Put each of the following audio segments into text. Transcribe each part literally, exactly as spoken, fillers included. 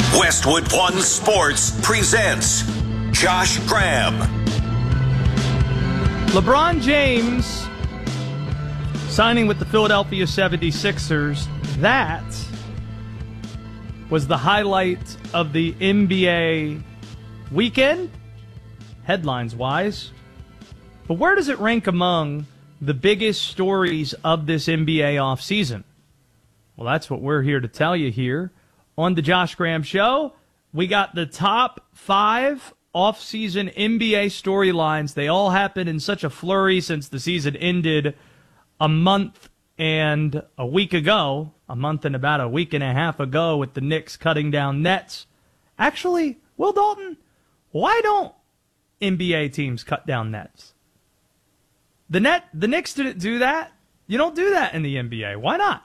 Westwood One Sports presents Josh Graham. LeBron James signing with the Philadelphia seventy-sixers. That was the highlight of the N B A weekend, headlines-wise. But where does it rank among the biggest stories of this N B A offseason? Well, that's what we're here to tell you here on the Josh Graham Show. We got the top five off-season N B A storylines. They all happened in such a flurry since the season ended a month and a week ago, a month and about a week and a half ago with the Knicks cutting down nets. Actually, Will Dalton, why don't N B A teams cut down nets? The net, the Knicks didn't do that. You don't do that in the N B A. Why not?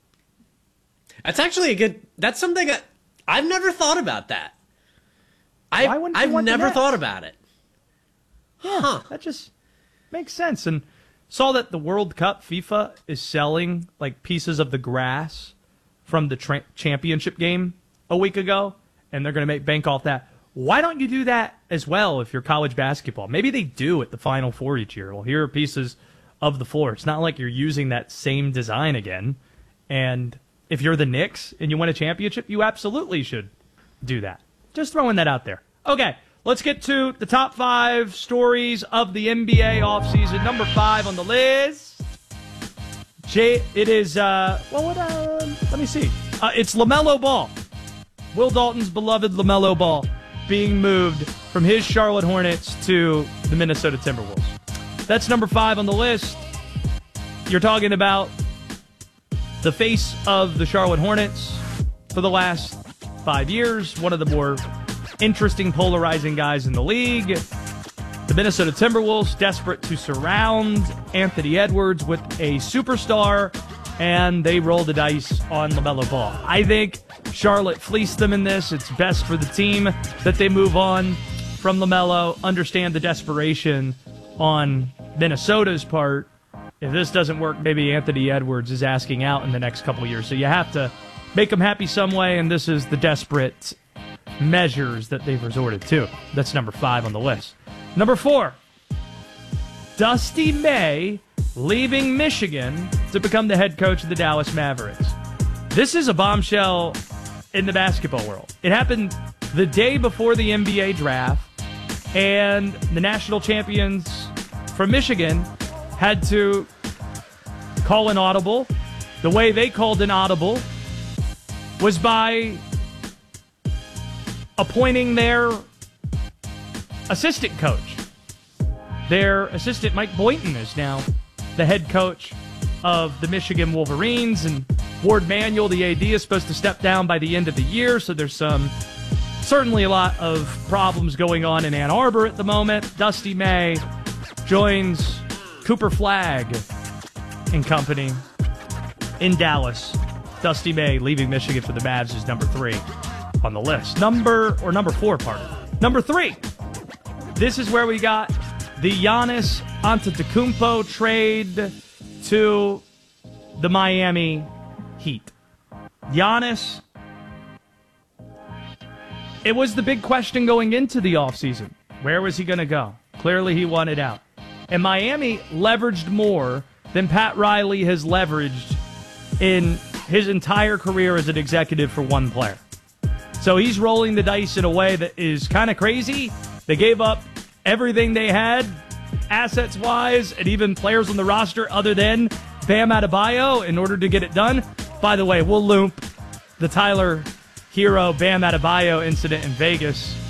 That's actually a good, that's something that I've never thought about that. Why I've, wouldn't you I've want the never Nets? thought about it. Yeah, Huh. that just makes sense. And saw that the World Cup, FIFA is selling like pieces of the grass from the tra- championship game a week ago, and they're going to make bank off that. Why don't you do that as well if you're college basketball? Maybe they do at the Final Four each year. Well, here are pieces of the floor. It's not like you're using that same design again. And if you're the Knicks and you win a championship, you absolutely should do that. Just throwing that out there. Okay, let's get to the top five stories of the N B A offseason. Number five on the list. Jay, it is, uh, well, what, uh, let me see. Uh, it's LaMelo Ball. Will Dalton's beloved LaMelo Ball being moved from his Charlotte Hornets to the Minnesota Timberwolves. That's number five on the list. You're talking about the face of the Charlotte Hornets for the last five years, one of the more interesting, polarizing guys in the league. The Minnesota Timberwolves, desperate to surround Anthony Edwards with a superstar, and they roll the dice on LaMelo Ball. I think Charlotte fleeced them in this. It's best for the team that they move on from LaMelo, understand the desperation on Minnesota's part. If this doesn't work, maybe Anthony Edwards is asking out in the next couple of years. So you have to make them happy some way, and this is the desperate measures that they've resorted to. That's number five on the list. Number four, Dusty May leaving Michigan to become the head coach of the Dallas Mavericks. This is a bombshell in the basketball world. It happened the day before the N B A draft, and the national champions from Michigan had to call an audible. The way they called an audible was by appointing their assistant coach. Their assistant, Mike Boynton, is now the head coach of the Michigan Wolverines, and Ward Manuel, the A D, is supposed to step down by the end of the year, so there's some certainly a lot of problems going on in Ann Arbor at the moment. Dusty May joins Cooper Flagg and company in Dallas. Dusty May leaving Michigan for the Mavs is number three on the list. Number, or number four, pardon. Number three. This is where we got the Giannis Antetokounmpo trade to the Miami Heat. Giannis, it was the big question going into the offseason. Where was he going to go? Clearly he wanted out. And Miami leveraged more than Pat Riley has leveraged in his entire career as an executive for one player. So he's rolling the dice in a way that is kind of crazy. They gave up everything they had, assets-wise, and even players on the roster other than Bam Adebayo in order to get it done. By the way, we'll loop the Tyler Hero Bam Adebayo incident in Vegas